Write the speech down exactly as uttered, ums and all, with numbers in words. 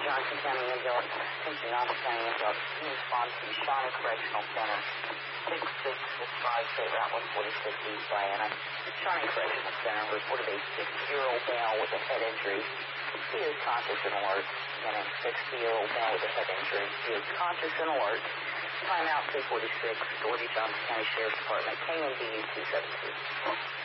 Johnson County Ambulance, attention Johnson County Ambulance, in response to Shawnee Correctional Center, six six six five, state route one forty-six East Diana. Shawnee Correctional Center reported a sixty-year-old male with a head injury. He is conscious and alert. And a sixty-year-old male with a head injury. He is conscious and alert. Timeout two forty-six, Doherty Johnson County Sheriff's Department, K M B U two seven two.